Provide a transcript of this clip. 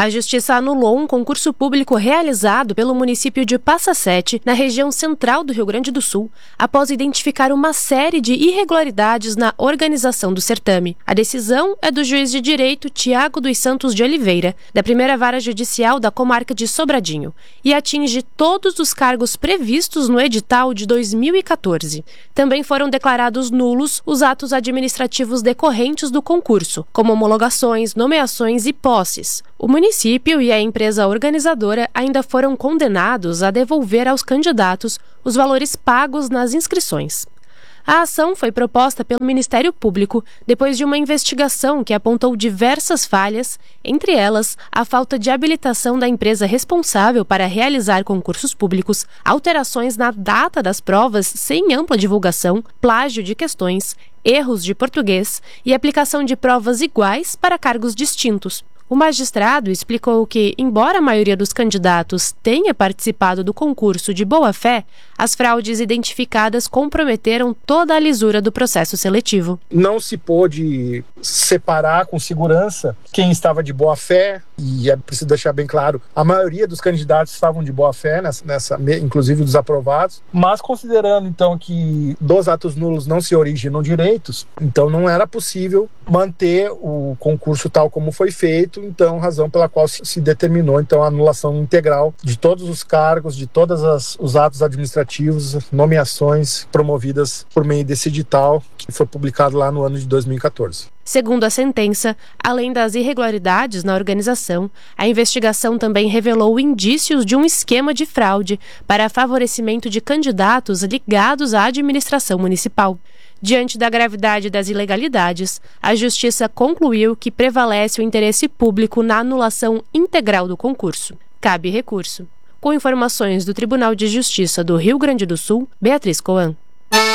A Justiça anulou um concurso público realizado pelo município de Passa Sete, na região central do Rio Grande do Sul, após identificar uma série de irregularidades na organização do certame. A decisão é do juiz de direito Tiago dos Santos de Oliveira, da primeira vara judicial da comarca de Sobradinho, e atinge todos os cargos previstos no edital de 2014. Também foram declarados nulos os atos administrativos decorrentes do concurso, como homologações, nomeações e posses. O município e a empresa organizadora ainda foram condenados a devolver aos candidatos os valores pagos nas inscrições. A ação foi proposta pelo Ministério Público depois de uma investigação que apontou diversas falhas, entre elas a falta de habilitação da empresa responsável para realizar concursos públicos, alterações na data das provas sem ampla divulgação, plágio de questões, erros de português e aplicação de provas iguais para cargos distintos. O magistrado explicou que, embora a maioria dos candidatos tenha participado do concurso de boa-fé, as fraudes identificadas comprometeram toda a lisura do processo seletivo. Não se pôde separar com segurança quem estava de boa-fé, e é preciso deixar bem claro, a maioria dos candidatos estavam de boa-fé, inclusive dos aprovados, mas considerando então que dos atos nulos não se originam direitos, então não era possível manter o concurso tal como foi feito, então razão pela qual se determinou então a anulação integral de todos os cargos, de todos os atos administrativos, nomeações promovidas por meio desse edital que foi publicado lá no ano de 2014. Segundo a sentença, além das irregularidades na organização, a investigação também revelou indícios de um esquema de fraude para favorecimento de candidatos ligados à administração municipal. Diante da gravidade das ilegalidades, a Justiça concluiu que prevalece o interesse público na anulação integral do concurso. Cabe recurso. Com informações do Tribunal de Justiça do Rio Grande do Sul, Beatriz Coan.